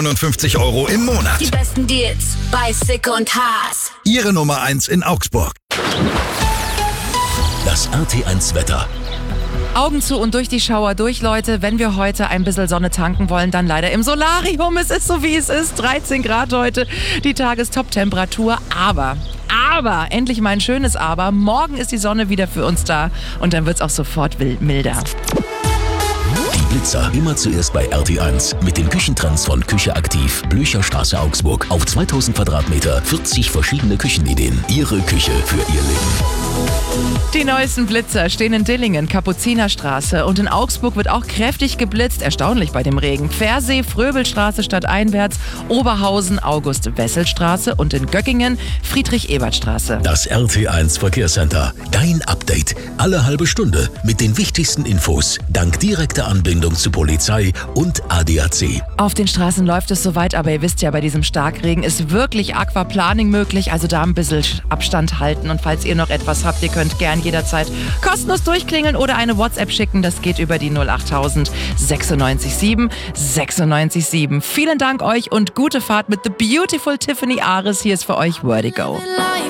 €59 im Monat. Die besten Deals bei Sick und Haas. Ihre Nummer 1 in Augsburg. Das RT1 Wetter. Augen zu und durch die Schauer durch, Leute. Wenn wir heute ein bisschen Sonne tanken wollen, dann leider im Solarium. Es ist so, wie es ist. 13 Grad heute, die Tagestop-Temperatur. Aber, endlich mal ein schönes Aber. Morgen ist die Sonne wieder für uns da und dann wird es auch sofort milder. Die Blitzer immer zuerst bei RT1 mit den Küchentrends von Küche aktiv, Blücherstraße Augsburg. Auf 2000 Quadratmeter, 40 verschiedene Küchenideen. Ihre Küche für Ihr Leben. Die neuesten Blitzer stehen in Dillingen, Kapuzinerstraße und in Augsburg wird auch kräftig geblitzt, erstaunlich bei dem Regen. Pfersee, Fröbelstraße stadteinwärts, Oberhausen, August-Wessel-Straße und in Göckingen, Friedrich-Ebert-Straße. Das RT1 Verkehrscenter. Dein Update. Alle halbe Stunde mit den wichtigsten Infos. Dank direkter Anbindung zu Polizei und ADAC. Auf den Straßen läuft es soweit, aber ihr wisst ja, bei diesem Starkregen ist wirklich Aquaplaning möglich, also da ein bisschen Abstand halten. Und falls ihr noch etwas habt, ihr könnt gern jederzeit kostenlos durchklingeln oder eine WhatsApp schicken. Das geht über die 08000 967 967. Vielen Dank euch und gute Fahrt mit The Beautiful Tiffany Ares. Hier ist für euch Vertigo.